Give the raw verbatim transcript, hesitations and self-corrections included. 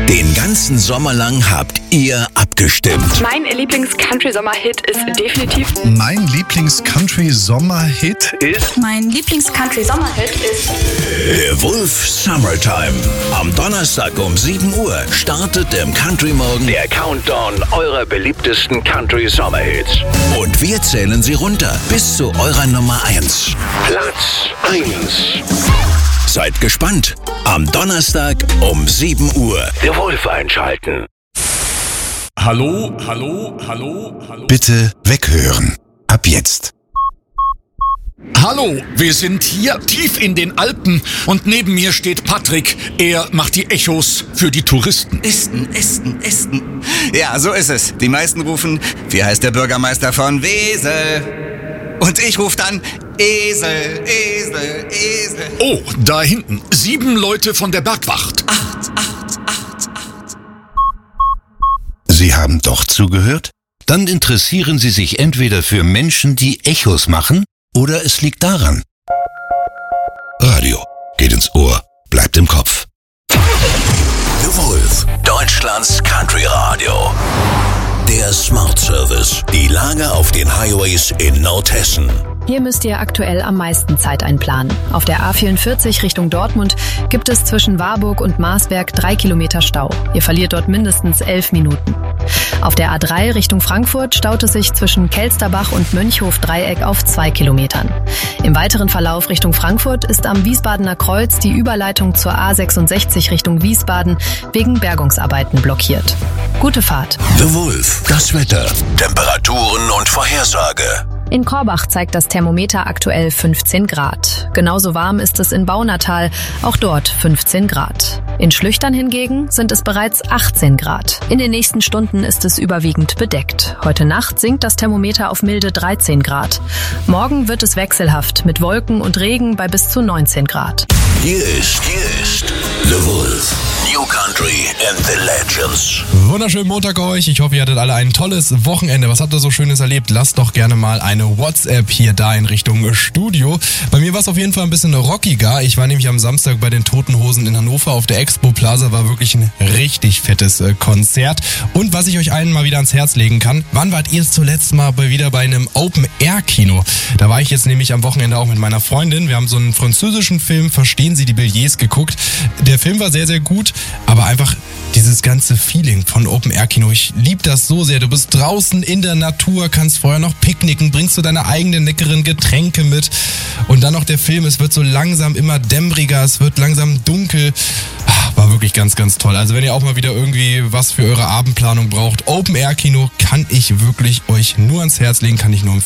Den ganzen Sommer lang habt ihr abgestimmt. Mein Lieblings-Country-Sommer-Hit ist definitiv... Mein Lieblings-Country-Sommer-Hit ist... Mein Lieblings-Country-Sommer-Hit ist... Der Wolf Summertime. Am Donnerstag um sieben Uhr startet im Country Morgen der Countdown eurer beliebtesten Country-Sommer-Hits. Und wir zählen sie runter bis zu eurer Nummer eins. Platz eins. Seid gespannt. Am Donnerstag um sieben Uhr. Der Wolf einschalten. Hallo, hallo, hallo, hallo. Bitte weghören. Ab jetzt. Hallo, wir sind hier tief in den Alpen und neben mir steht Patrick. Er macht die Echos für die Touristen. Esten, Esten, Esten. Ja, so ist es. Die meisten rufen, wie heißt der Bürgermeister von Wesel? Und ich rufe dann, Esel, Esel, Esel. Oh, da hinten, sieben Leute von der Bergwacht. Acht, acht, acht, acht. Sie haben doch zugehört? Dann interessieren Sie sich entweder für Menschen, die Echos machen, oder es liegt daran. Radio geht ins Ohr, bleibt im Kopf. The Wolf, Deutschlands Country Radio. Der Smart Service. Die Lage auf den Highways in Nordhessen. Hier müsst ihr aktuell am meisten Zeit einplanen. Auf der A vierundvierzig Richtung Dortmund gibt es zwischen Warburg und Marsberg drei Kilometer Stau. Ihr verliert dort mindestens elf Minuten. Auf der A drei Richtung Frankfurt staut es sich zwischen Kelsterbach und Mönchhof-Dreieck auf zwei Kilometern. Im weiteren Verlauf Richtung Frankfurt ist am Wiesbadener Kreuz die Überleitung zur A sechsundsechzig Richtung Wiesbaden wegen Bergungsarbeiten blockiert. Gute Fahrt. The Wolf, das Wetter, Temperaturen und Vorhersage. In Korbach zeigt das Thermometer aktuell fünfzehn Grad. Genauso warm ist es in Baunatal, auch dort fünfzehn Grad. In Schlüchtern hingegen sind es bereits achtzehn Grad. In den nächsten Stunden ist es überwiegend bedeckt. Heute Nacht sinkt das Thermometer auf milde dreizehn Grad. Morgen wird es wechselhaft mit Wolken und Regen bei bis zu neunzehn Grad. Hier ist, hier ist The Wolf. New Country and the Legends. Wunderschönen Montag euch. Ich hoffe, ihr hattet alle ein tolles Wochenende. Was habt ihr so Schönes erlebt? Lasst doch gerne mal eine WhatsApp hier da in Richtung Studio. Bei mir war es auf jeden Fall ein bisschen rockiger. Ich war nämlich am Samstag bei den Toten Hosen in Hannover auf der Expo Plaza. War wirklich ein richtig fettes äh, Konzert. Und was ich euch allen mal wieder ans Herz legen kann, wann wart ihr zuletzt mal bei, wieder bei einem Open-Air-Kino? Da war ich jetzt nämlich am Wochenende auch mit meiner Freundin. Wir haben so einen französischen Film, Verstehen Sie die Billets, geguckt. Der Film war sehr, sehr gut, aber einfach dieses ganze Feeling von Open-Air-Kino, ich liebe das so sehr. Du bist draußen in der Natur, kannst vorher noch picknicken, bringst du deine eigenen leckeren Getränke mit und dann noch der Film, es wird so langsam immer dämmeriger, es wird langsam dunkel. War wirklich ganz, ganz toll. Also wenn ihr auch mal wieder irgendwie was für eure Abendplanung braucht, Open-Air-Kino kann ich wirklich euch nur ans Herz legen, kann ich nur empfehlen.